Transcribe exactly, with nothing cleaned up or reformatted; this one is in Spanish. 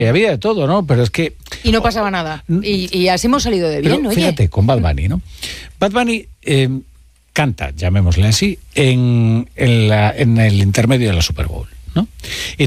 Y había de todo, ¿no? Pero es que... Y no pasaba nada. Y, y así hemos salido de bien, pero oye. fíjate, con Bad Bunny, ¿no? Bad Bunny eh, canta, llamémosle así, en, en, la, en el intermedio de la Super Bowl, ¿no? Y